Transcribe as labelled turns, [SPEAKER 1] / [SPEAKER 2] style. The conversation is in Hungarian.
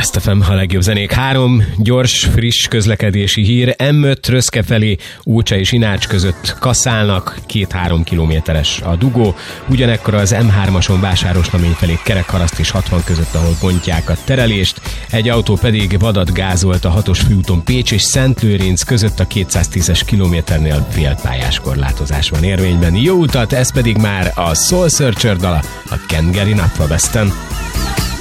[SPEAKER 1] Best FM, a legjobb zenék. 3 gyors, friss közlekedési hír. M5 Röszke felé Ócsa és Inács között kaszálnak, 2-3 kilométeres a dugó. Ugyanekkor az M3-ason Vásárosnamény felé Kerekharaszt és 60 között, ahol bontják a terelést. Egy autó pedig vadat gázolt a 6-os főúton Pécs és Szentlőrinc között, a 210-es kilométernél félpályás korlátozás van érvényben. Jó utat, ez pedig már a Soul Searcher dala, a Can't Get Enough a Besten.